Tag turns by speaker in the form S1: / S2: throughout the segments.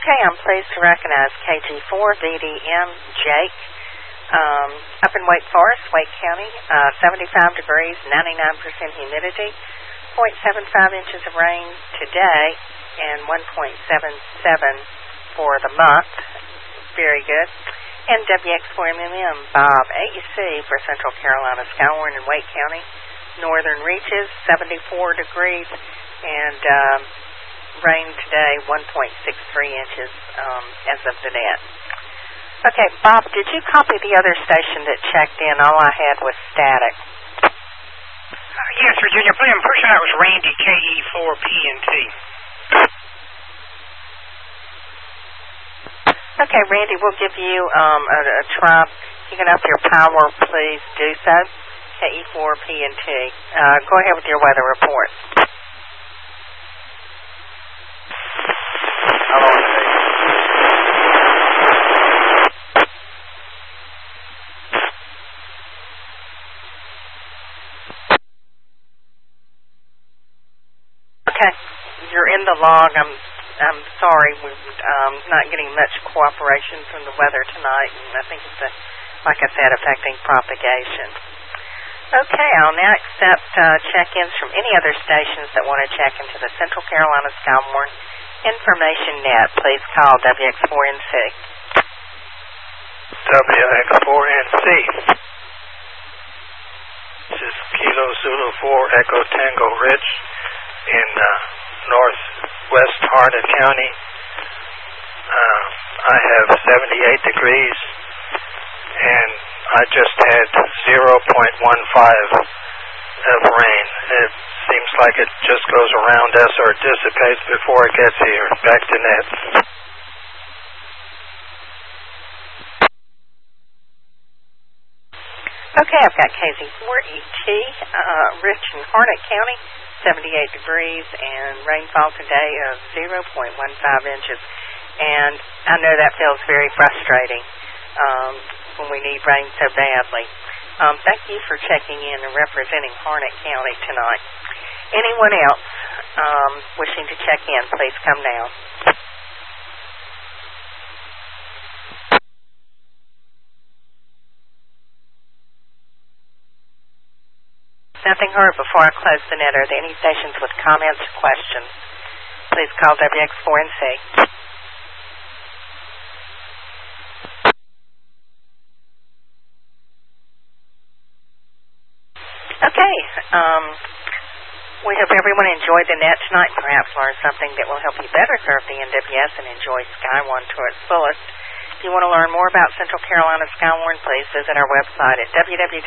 S1: Okay, I'm pleased to recognize KG4VDM Jake up in Wake Forest, Wake County, 75 degrees, 99% humidity, 0.75 inches of rain today, and 1.77 for the month. Very good. And WX4MMM, Bob, AEC for Central Carolina, Skywarn and Wake County, northern reaches, 74 degrees, and rain today, 1.63 inches as of the net. Okay, Bob, did you copy the other station that checked in? All I had was static.
S2: Yes, Virginia. The person out was Randy, KE4PNT.
S1: Okay, Randy, we'll give you a try. You can up your power, please do so. KE4PNT. Go ahead with your weather report. Okay, you're in the log. I'm sorry, we're not getting much cooperation from the weather tonight, and I think it's, like I said, affecting propagation. Okay, I'll now accept check-ins from any other stations that want to check into the Central Carolina Skywarn Information Net. Please call WX4NC.
S3: WX4NC. This is Kilo Zulu 4 Echo Tango Ridge in northwest Harnett County. I have 78 degrees, and I just had 0.15 of rain. It seems like it just goes around us or dissipates before it gets here. Back to net.
S1: Okay, I've got KZ4ET, Rich in Harnett County, 78 degrees, and rainfall today of 0.15 inches. And I know that feels very frustrating when we need rain so badly. Thank you for checking in and representing Harnett County tonight. Anyone else wishing to check in, please come now. Nothing heard before I close the net. Are there any stations with comments or questions? Please call WX4NC. Okay. We hope everyone enjoyed the net tonight, perhaps learned something that will help you better serve the NWS and enjoy Skywarn to its fullest. If you want to learn more about Central Carolina Skywarn, please visit our website at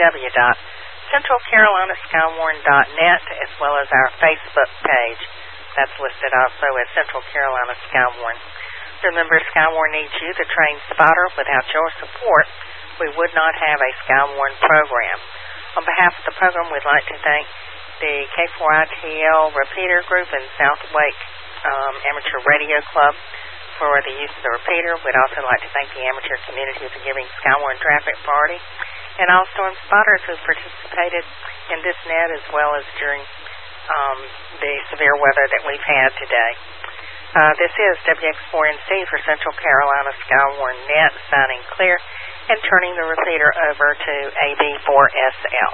S1: www.centralcarolinaskywarn.net, as well as our Facebook page. That's listed also as Central Carolina Skywarn. Remember, Skywarn needs you, the trained spotter. Without your support, we would not have a Skywarn program. On behalf of the program, we'd like to thank the K4ITL Repeater Group and South Wake Amateur Radio Club for the use of the repeater. We'd also like to thank the amateur community for giving Skywarn traffic priority, and all storm spotters who participated in this net, as well as during the severe weather that we've had today. This is WX4NC for Central Carolina Skywarn Net, signing clear and turning the repeater over to AB4SL.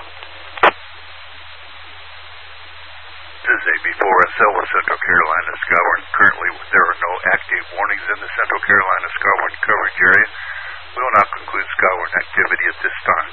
S4: This is AB4SL with Central Carolina Skywarn. Currently, there are no active warnings in the Central Carolina Skywarn coverage area. We will not conclude Skywarn activity at this time.